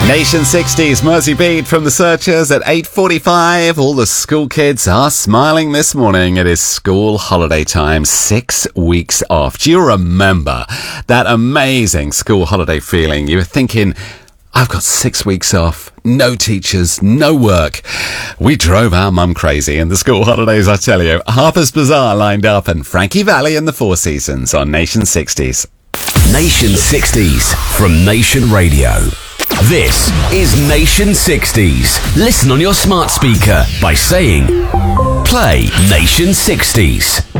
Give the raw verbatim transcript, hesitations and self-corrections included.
Nation sixties, Mersey Beat from the Searchers at eight forty-five. All the school kids are smiling this morning. It is school holiday time, six weeks off. Do you remember that amazing school holiday feeling? You were thinking, I've got six weeks off, no teachers, no work. We drove our mum crazy in the school holidays, I tell you. Harper's Bazaar lined up and Frankie Valli and the Four Seasons on Nation sixties. Nation sixties from Nation Radio. This is Nation sixties. Listen on your smart speaker by saying, play Nation sixties.